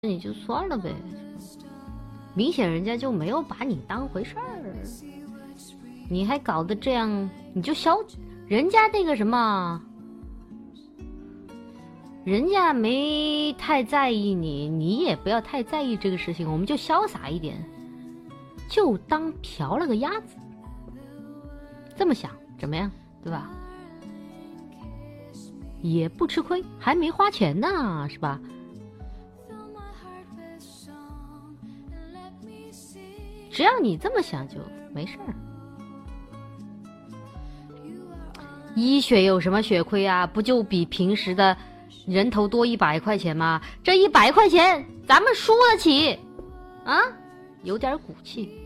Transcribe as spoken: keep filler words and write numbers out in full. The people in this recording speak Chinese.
那你就算了呗。明显人家就没有把你当回事儿，你还搞得这样，你就消，人家那个什么，人家没太在意你，你也不要太在意这个事情，我们就潇洒一点，就当嫖了个鸭子，这么想怎么样，对吧？也不吃亏，还没花钱呢，是吧？只要你这么想就没事儿。医学有什么血亏啊？不就比平时的人头多一百块钱吗？这一百块钱咱们输得起啊，有点骨气。